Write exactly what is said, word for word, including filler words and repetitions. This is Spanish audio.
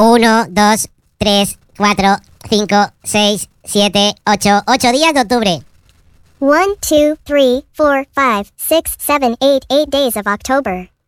Uno, dos, tres, cuatro, cinco, seis, siete, ocho. Ocho días de octubre. One, two, three, four, five, six, seven, eight, eight days of October.